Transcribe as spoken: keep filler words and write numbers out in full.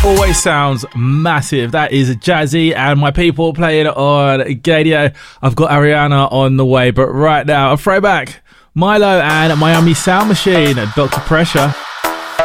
Always sounds massive. That is Jazzy and my people playing on Gadio. I've got Ariana on the way, but right now, a throwback. Milo and Miami Sound Machine, Doctor Pressure.